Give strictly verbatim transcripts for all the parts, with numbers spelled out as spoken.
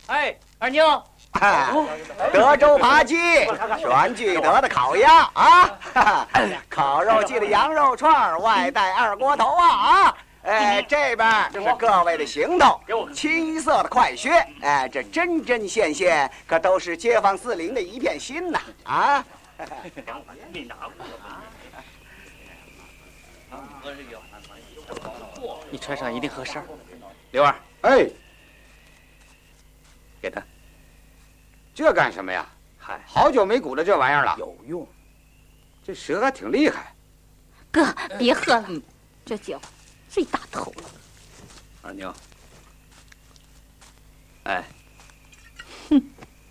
哎，二妞， 德州扒鸡，全聚德的烤鸭啊，烤肉季的羊肉串，外带二锅头啊啊！哎，这边是各位的行头，清一色的快靴，哎，这针针线线可都是街坊四邻的一片心呐啊！ 你拿过啊？你穿上一定合身。刘二， 哎， 给他。 这干什么呀？ 嗨， 好久没鼓捣这玩意儿了。 有用， 这舌还挺厉害。 哥，别喝了，这酒最大头了。 二妞，哎， 哼。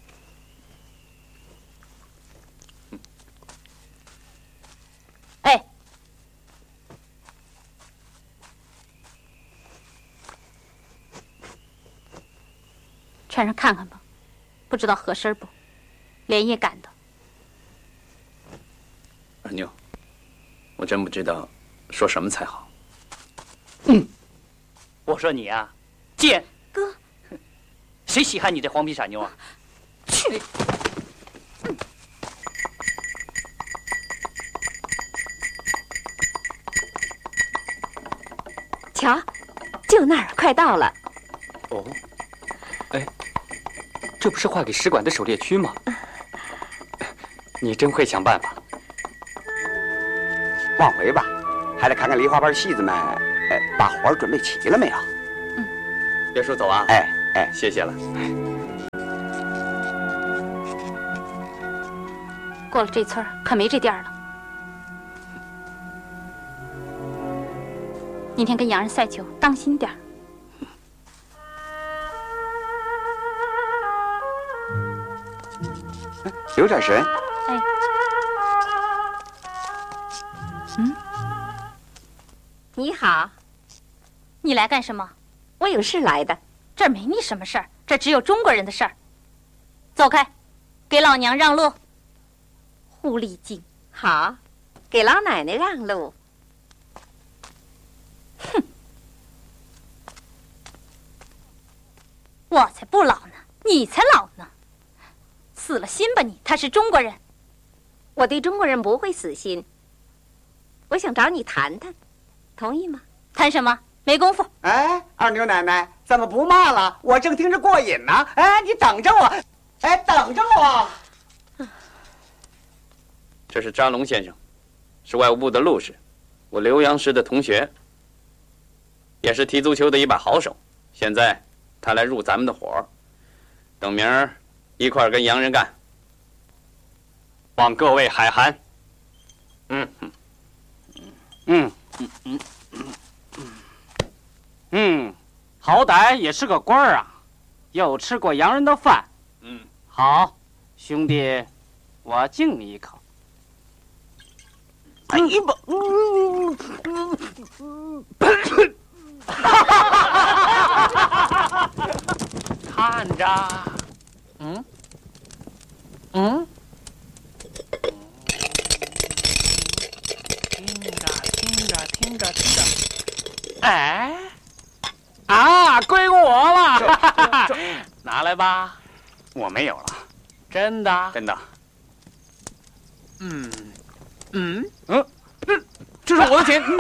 哎，穿上看看吧，不知道合身不？连夜赶的。 二妞，我真不知道说什么才好。 嗯， 我说你啊，贱哥， 谁稀罕你这黄皮傻妞啊？ 去！嗯瞧，就那儿，快到了。 哦，哎，这不是划给使馆的狩猎区吗？你真会想办法。 往回吧，还得看看梨花班戏子们，哎，把活儿准备齐了没有？ 嗯， 别说走啊。 哎哎， 谢谢了。 过了这村儿，可没这店儿了。明天跟洋人赛球，当心点儿。 留点神。 哎，嗯， 你好， 你来干什么？ 我有事来的。 这儿没你什么事儿，这只有中国人的事儿。走开，给老娘让路。狐狸精！ 好，给老奶奶让路。 哼，我才不老呢，你才老呢。死了心吧你！他是中国人， 我对中国人不会死心。我想找你谈谈，同意吗？ 谈什么？没工夫。 哎，二牛奶奶，怎么不骂了？我正听着过瘾呢。哎，你等着我，哎，等着我。 这是张龙先生，是外务部的陆士，我浏阳市的同学，也是踢足球的一把好手。现在他来入咱们的伙，等明儿一块儿跟洋人干。 望各位海涵。 嗯嗯嗯嗯嗯嗯嗯，好歹也是个官儿啊，又吃过洋人的饭。 嗯， 好，兄弟，我敬你一口。 哎呀妈！ 看着，嗯，嗯，听着，听着，听着，听着，哎，啊，归我了，拿来吧。 我没有了， 真的， 真的。 嗯，嗯， 嗯，这这是我的钱。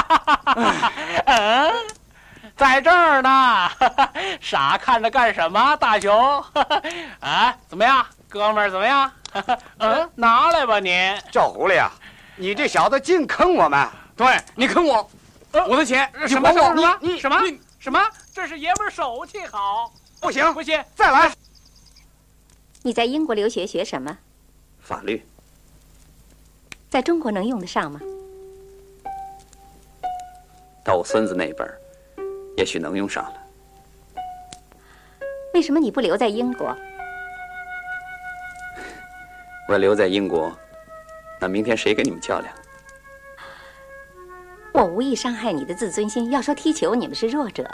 嗯，在这儿呢。傻看着干什么，大雄？啊，怎么样，哥们儿？怎么样？嗯，拿来吧你。 赵狐狸啊，你这小子净坑我们！ 对你坑我，我的钱什么？什么？你什么？什么？这是爷们儿手气好。 不行， 不行， 再来。 你在英国留学学什么？ 法律。 在中国能用得上吗？ 到我孙子那辈儿，也许能用上了。 为什么你不留在英国？ 我要留在英国，那明天谁跟你们较量？ 我无意伤害你的自尊心。要说踢球，你们是弱者，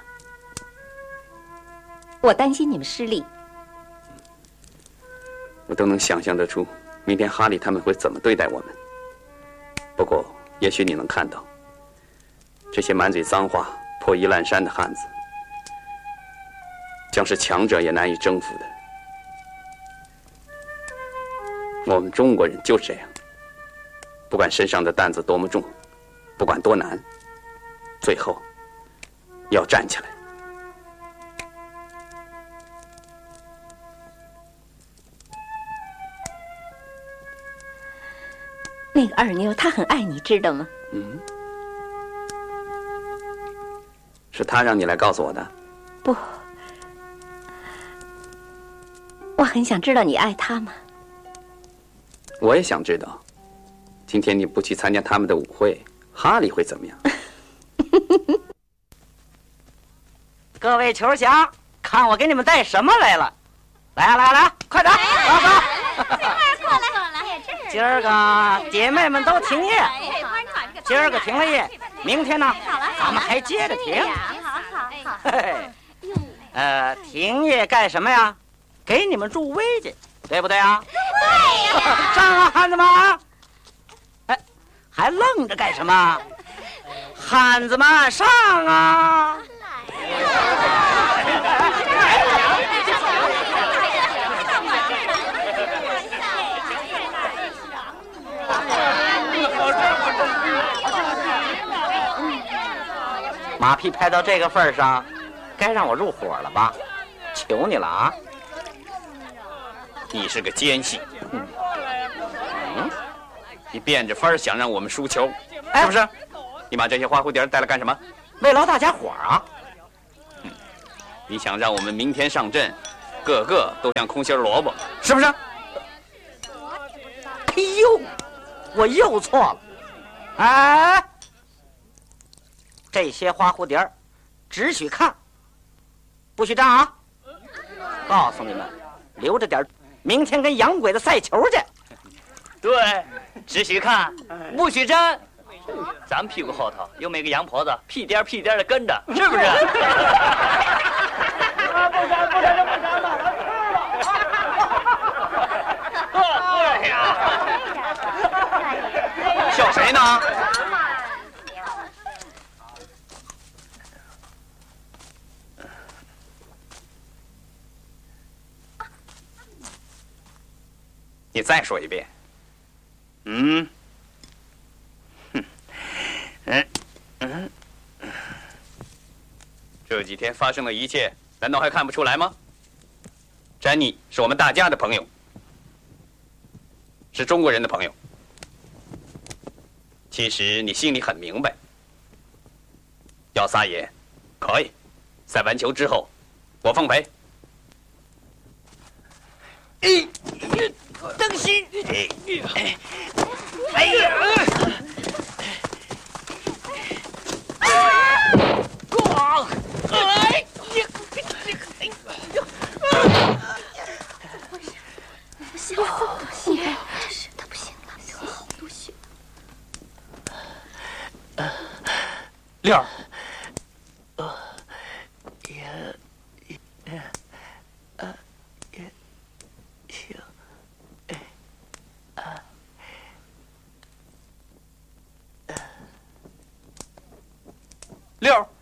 我担心你们失利。 我都能想象得出，明天哈利他们会怎么对待我们。不过，也许你能看到，这些满嘴脏话、破衣烂衫的汉子， 将是强者也难以征服的。我们中国人就是这样，不管身上的担子多么重，不管多难，最后要站起来。 那个二妞，她很爱你，知道吗？ 嗯，是他让你来告诉我的？ 不，我很想知道你爱她吗？ 我也想知道，今天你不去参加他们的舞会，哈利会怎么样？ 各位球侠，看我给你们带什么来了！来啊来啊来啊，快点，走走！ 过来过来， 今儿个姐妹们都停业，今儿个停了业，明天呢，咱们还接着停。 好好好。 嘿嘿，呃，停业干什么呀？给你们助威去，对不对啊？ 对呀。 上啊，汉子们！哎，还愣着干什么？汉子们上啊！马屁拍到这个份上，该让我入伙了吧？求你了啊！ 你是个奸细，嗯，嗯，你变着法儿想让我们输球，是不是？你把这些花蝴蝶带来干什么？ 慰劳大家伙啊！ 嗯，你想让我们明天上阵，个个都像空心萝卜，是不是？ 哎呦，我又错了！哎，这些花蝴蝶只许看，不许站啊！告诉你们，留着点，明天跟洋鬼子赛球去。 对，只许看，不许站。咱屁股后头又没个洋婆子，屁颠屁颠的跟着，是不是？ 不站不站就不站了， 对呀。 笑谁呢？你再说一遍。嗯。嗯嗯，这几天发生的一切，难道还看不出来吗？詹妮是我们大家的朋友，是中国人的朋友。其实你心里很明白，要撒野，可以，赛完球之后，我奉陪。 哎，当心！哎呀！咣！哎呀！ 不行，不行，这是他不行了，流好多血。 六儿， 也也呃也行，哎啊六儿。